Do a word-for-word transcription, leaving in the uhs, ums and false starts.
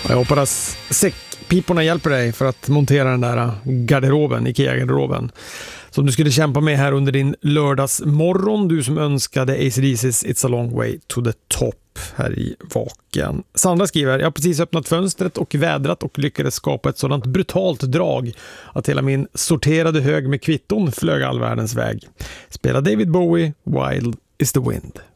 Jag hoppas säckpiporna hjälper dig för att montera den där garderoben, Ikea-garderoben, som du skulle kämpa med här under din lördagsmorgon, du som önskade A C D C's It's a long way to the top här i Vaken. Sandra skriver: jag har precis öppnat fönstret och vädrat och lyckades skapa ett sådant brutalt drag att hela min sorterade hög med kvitton flög all världens väg. Spela David Bowie, Wild is the Wind.